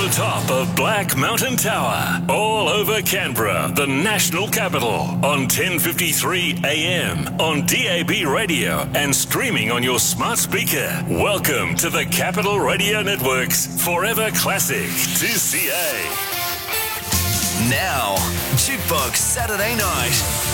the top of Black Mountain Tower, all over Canberra, the national capital, on 10:53 a.m, on DAB radio and streaming on your smart speaker. Welcome to the Capital Radio Network's Forever Classic 2CA. Now, Jukebox Saturday Night